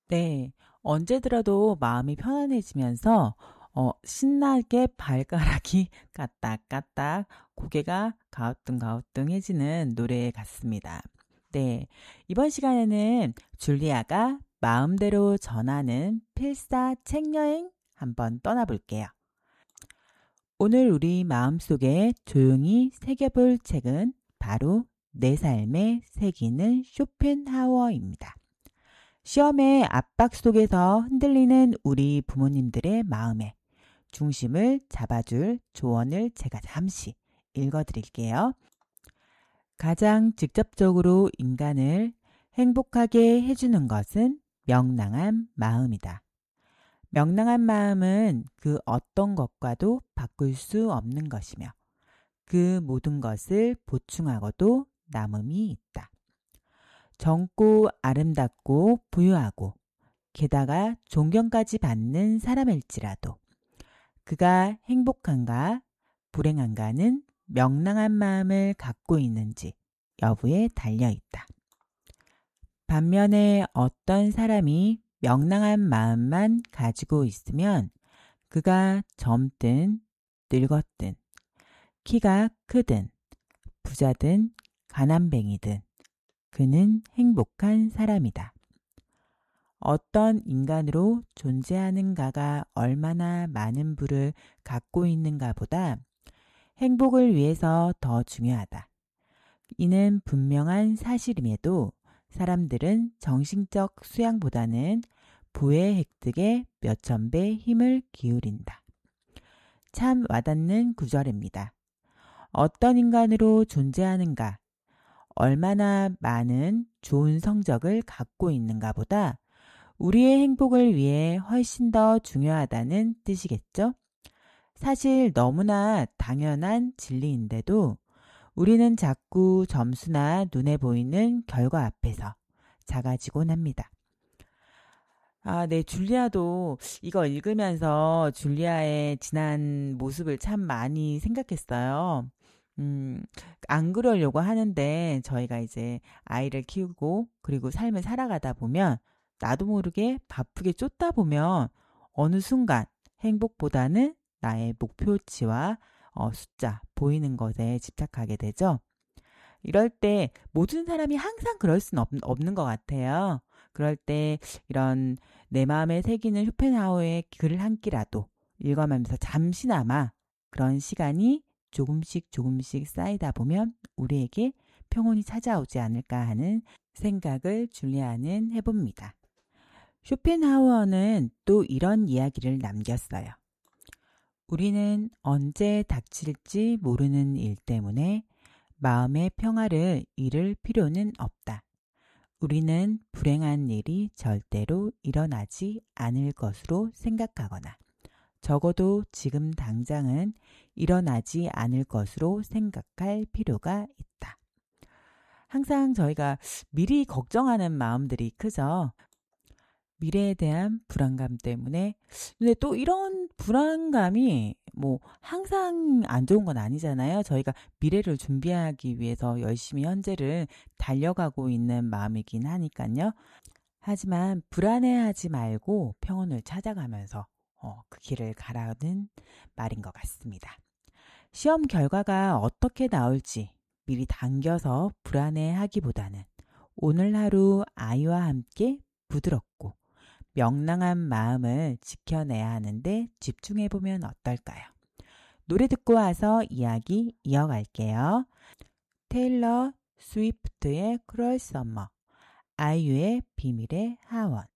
네, 언제 들어도 마음이 편안해지면서 신나게 발가락이 까딱까딱 고개가 가우뚱가우뚱해지는 노래 같습니다. 네, 이번 시간에는 줄리아가 마음대로 전하는 필사 책여행 한번 떠나볼게요. 오늘 우리 마음속에 조용히 새겨볼 책은 바로 내 삶에 새기는 쇼펜하우어입니다. 시험의 압박 속에서 흔들리는 우리 부모님들의 마음에 중심을 잡아줄 조언을 제가 잠시 읽어드릴게요. 가장 직접적으로 인간을 행복하게 해주는 것은 명랑한 마음이다. 명랑한 마음은 그 어떤 것과도 바꿀 수 없는 것이며 그 모든 것을 보충하고도 남음이 있다. 젊고 아름답고 부유하고 게다가 존경까지 받는 사람일지라도 그가 행복한가 불행한가는 명랑한 마음을 갖고 있는지 여부에 달려 있다. 반면에 어떤 사람이 명랑한 마음만 가지고 있으면 그가 젊든 늙었든 키가 크든 부자든 가난뱅이든 그는 행복한 사람이다. 어떤 인간으로 존재하는가가 얼마나 많은 부를 갖고 있는가 보다 행복을 위해서 더 중요하다. 이는 분명한 사실임에도 사람들은 정신적 수양보다는 부의 획득에 몇천 배 힘을 기울인다. 참 와닿는 구절입니다. 어떤 인간으로 존재하는가, 얼마나 많은 좋은 성적을 갖고 있는가 보다 우리의 행복을 위해 훨씬 더 중요하다는 뜻이겠죠? 사실 너무나 당연한 진리인데도 우리는 자꾸 점수나 눈에 보이는 결과 앞에서 작아지곤 합니다. 네, 줄리아도 이거 읽으면서 줄리아의 지난 모습을 참 많이 생각했어요. 음, 안 그러려고 하는데 저희가 이제 아이를 키우고 그리고 삶을 살아가다 보면 나도 모르게 바쁘게 쫓다 보면 어느 순간 행복보다는 나의 목표치와 숫자, 보이는 것에 집착하게 되죠. 이럴 때 모든 사람이 항상 그럴 수는 없는 것 같아요. 그럴 때 이런 내 마음에 새기는 쇼펜하우어의 글을 한 끼라도 읽어가면서 잠시나마 그런 시간이 조금씩 조금씩 쌓이다 보면 우리에게 평온이 찾아오지 않을까 하는 생각을 줄리아는 해봅니다. 쇼펜하우어는 또 이런 이야기를 남겼어요. 우리는 언제 닥칠지 모르는 일 때문에 마음의 평화를 잃을 필요는 없다. 우리는 불행한 일이 절대로 일어나지 않을 것으로 생각하거나 적어도 지금 당장은 일어나지 않을 것으로 생각할 필요가 있다. 항상 저희가 미리 걱정하는 마음들이 크죠. 미래에 대한 불안감 때문에. 근데 또 이런 불안감이 뭐 항상 안 좋은 건 아니잖아요. 저희가 미래를 준비하기 위해서 열심히 현재를 달려가고 있는 마음이긴 하니까요. 하지만 불안해하지 말고 평온을 찾아가면서 그 길을 가라는 말인 것 같습니다. 시험 결과가 어떻게 나올지 미리 당겨서 불안해하기보다는 오늘 하루 아이와 함께 부드럽고 명랑한 마음을 지켜내야 하는데 집중해보면 어떨까요? 노래 듣고 와서 이야기 이어갈게요. 테일러 스위프트의 크루얼 서머, 아이유의 비밀의 하원.